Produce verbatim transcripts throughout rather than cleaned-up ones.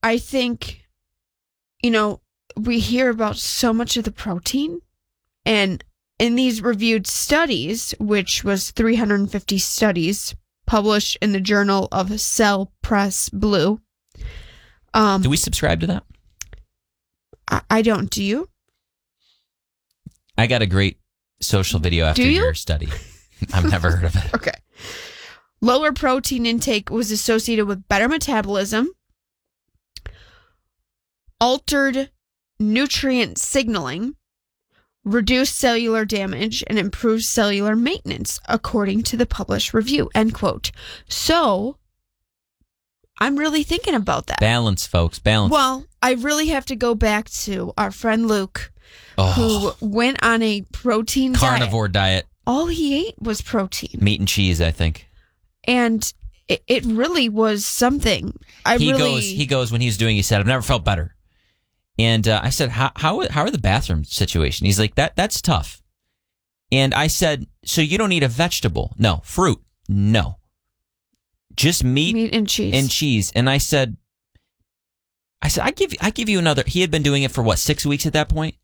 I think, you know, we hear about so much of the protein, and in these reviewed studies, which was three hundred fifty studies published in the Journal of Cell Press Blue. Um, Do we subscribe to that? I, I don't. Do you? I got a great social video after Do you? your study. I've never heard of it. Okay. Lower protein intake was associated with better metabolism, altered nutrient signaling, reduced cellular damage, and improved cellular maintenance, according to the published review, end quote. So, I'm really thinking about that. Balance, folks, balance. Well, I really have to go back to our friend Luke, oh, who went on a protein carnivore diet. diet. All he ate was protein. Meat and cheese, I think. And it, it really was something. I he really... goes. He goes when he was doing. He said, "I've never felt better." And uh, I said, "How how how are the bathroom situation?" He's like, "That that's tough." And I said, "So you don't eat a vegetable? No. Fruit? No. Just meat, meat and cheese and cheese." And I said, "I said I give you I give you another." He had been doing it for what, six weeks at that point.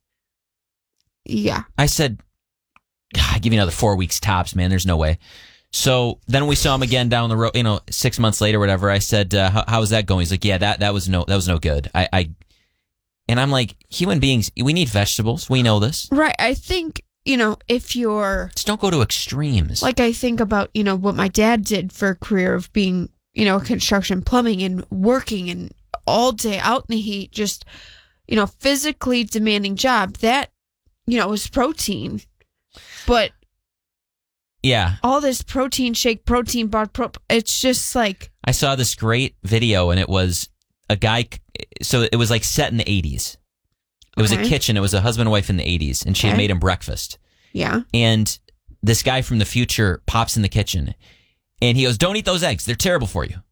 Yeah. I said, "I give you another four weeks tops, man. There's no way." So then we saw him again down the road, you know, six months later, whatever. I said, uh, how, "How was that going?" He's like, "Yeah, that that was no that was no good." I, I and I'm like, human beings, we need vegetables. We know this, right? I think, you know, if you're just don't go to extremes. Like I think about, you know, what my dad did for a career of being, you know, construction plumbing and working and all day out in the heat, just, you know, physically demanding job. That, you know, was protein, but. Yeah. All this protein shake, protein bar, pro- it's just like... I saw this great video, and it was a guy... So it was like set in the eighties. It was Okay. a kitchen. It was a husband and wife in the eighties, and she had Okay. made him breakfast. Yeah. And this guy from the future pops in the kitchen, and he goes, "Don't eat those eggs. They're terrible for you."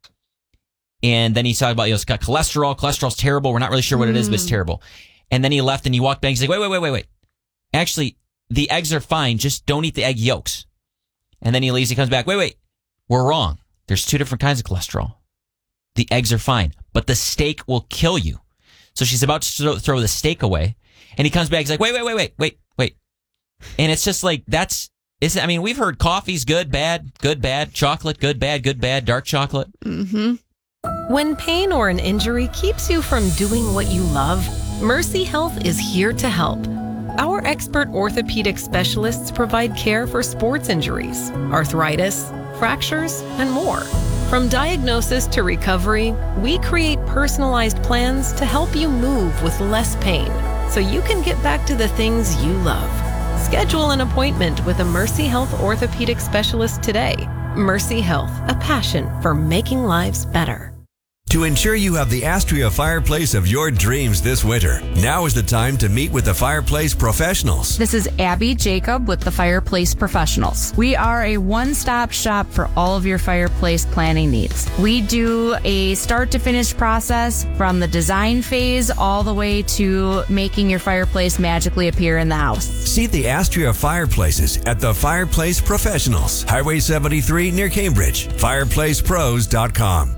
And then he talked about, you know, it's got cholesterol. Cholesterol's terrible. We're not really sure what it is, but it's Mm. terrible. And then he left, and he walked back. He's like, wait, wait, wait, wait, wait. Actually, the eggs are fine. Just don't eat the egg yolks. And then he leaves. He comes back. Wait, wait. We're wrong. There's two different kinds of cholesterol. The eggs are fine, but the steak will kill you. So she's about to throw- throw the steak away. And he comes back. He's like, wait, wait, wait, wait, wait, wait. And it's just like, that's, is I mean, we've heard coffee's good, bad, good, bad, chocolate, good, bad, good, bad, dark chocolate. Mm-hmm. When pain or an injury keeps you from doing what you love, Mercy Health is here to help. Our expert orthopedic specialists provide care for sports injuries, arthritis, fractures, and more. From diagnosis to recovery, we create personalized plans to help you move with less pain, so you can get back to the things you love. Schedule an appointment with a Mercy Health orthopedic specialist today. Mercy Health, a passion for making lives better. To ensure you have the Astria fireplace of your dreams this winter, now is the time to meet with the fireplace professionals. This is Abby Jacob with the Fireplace Professionals. We are a one-stop shop for all of your fireplace planning needs. We do a start-to-finish process from the design phase all the way to making your fireplace magically appear in the house. See the Astria fireplaces at the Fireplace Professionals, Highway seventy-three near Cambridge, fireplace pros dot com.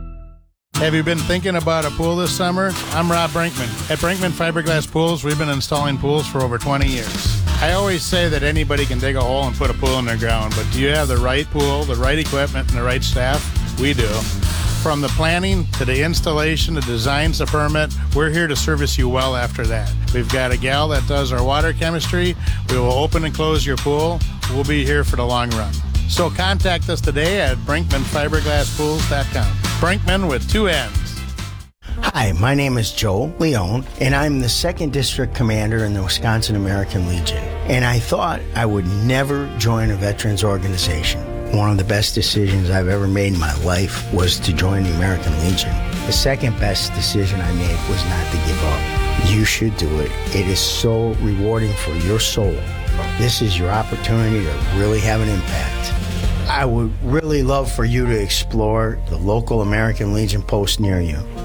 Have you been thinking about a pool this summer? I'm Rob Brinkman. At Brinkman Fiberglass Pools, we've been installing pools for over twenty years. I always say that anybody can dig a hole and put a pool in their ground, but do you have the right pool, the right equipment, and the right staff? We do. From the planning to the installation, the designs, the permit, we're here to service you well after that. We've got a gal that does our water chemistry. We will open and close your pool. We'll be here for the long run. So contact us today at brinkman fiberglass pools dot com. Brinkman with two N's. Hi, my name is Joe Leone, and I'm the second District Commander in the Wisconsin American Legion. And I thought I would never join a veterans organization. One of the best decisions I've ever made in my life was to join the American Legion. The second best decision I made was not to give up. You should do it. It is so rewarding for your soul. This is your opportunity to really have an impact. I would really love for you to explore the local American Legion post near you.